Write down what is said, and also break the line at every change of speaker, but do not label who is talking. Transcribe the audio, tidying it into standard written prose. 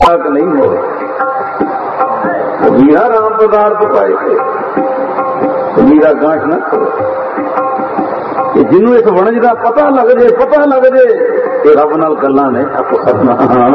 नहीं हो मीरा राम पदार्थ पाए मीरा गांठ न करो जिन्हों इस वणज का पता लग जे ये रब नाल गल्लां ने।